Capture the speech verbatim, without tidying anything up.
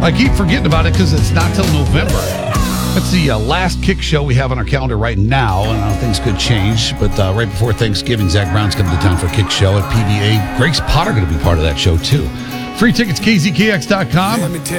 I keep forgetting about it because it's not till November. That's the uh, last Kick show we have on our calendar right now, and uh, things could change. But uh, right before Thanksgiving, Zach Brown's coming to town for a Kick show at P V A. Grace Potter going to be part of that show, too. Free tickets, K Z K X dot com.